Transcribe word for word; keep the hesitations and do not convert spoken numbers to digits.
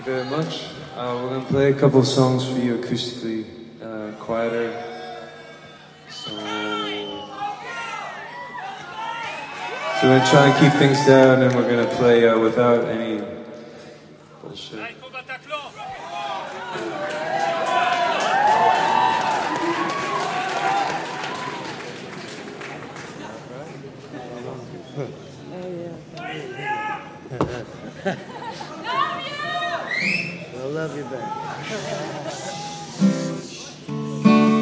you very much. Uh, we're gonna play a couple of songs for you acoustically, uh, quieter. So, so we're gonna try and keep things down, and we're gonna play uh, without any bullshit. I love you back.